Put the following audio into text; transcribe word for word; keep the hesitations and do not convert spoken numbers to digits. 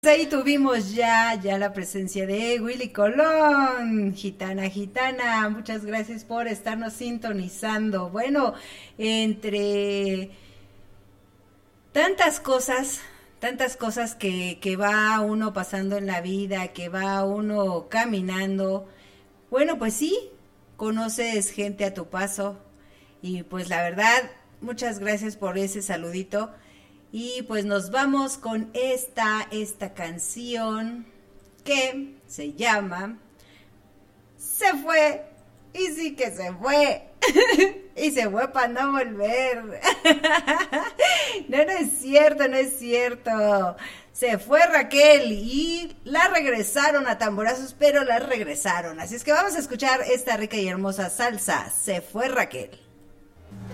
Ahí tuvimos ya, ya la presencia de Willy Colón, gitana, gitana, muchas gracias por estarnos sintonizando. Bueno, entre tantas cosas, tantas cosas que, que va uno pasando en la vida, que va uno caminando, bueno, pues sí, conoces gente a tu paso y pues la verdad, muchas gracias por ese saludito. Y pues nos vamos con esta, esta canción que se llama Se fue, y sí que se fue, y se fue para no volver. No, no es cierto, no es cierto. Se fue Raquel y la regresaron a tamborazos, pero la regresaron. Así es que vamos a escuchar esta rica y hermosa salsa. Se fue Raquel.